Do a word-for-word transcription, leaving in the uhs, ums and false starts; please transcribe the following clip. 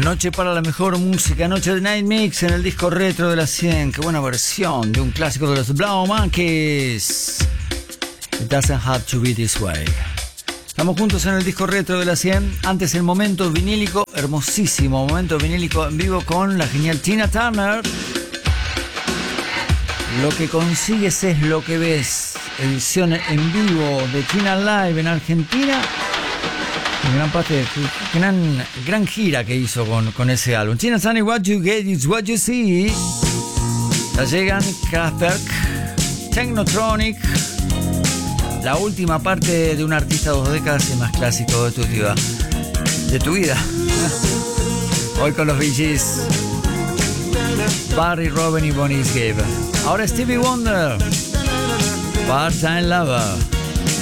Noche para la mejor música, noche de Night Mix en el disco retro de la cien. Qué buena versión de un clásico de los Blau Monkeys. It doesn't have to be this way. Estamos juntos en el disco retro de la cien. Antes el momento vinílico, hermosísimo momento vinílico en vivo con la genial Tina Turner. Lo que consigues es lo que ves. Edición en vivo de Tina Live en Argentina. En gran parte, gran, gran gira que hizo con, con ese álbum. Tina Turner, What You Get is What You See. Ya llegan Kraftwerk, Technotronic. La última parte de un artista dos décadas y más clásico de tu vida. De tu vida. Hoy con los Bee Gees, Barry, Robin y Bonnie Gabe. Ahora Stevie Wonder, Part-Time Lover.